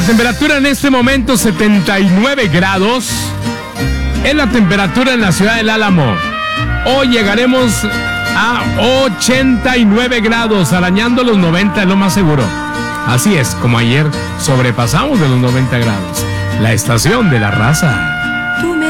La temperatura en este momento 79 grados. Es la temperatura en la ciudad del Álamo. Hoy llegaremos a 89 grados, arañando los 90 es lo más seguro. Así es, como ayer sobrepasamos de los 90 grados. La estación de la raza. Tú me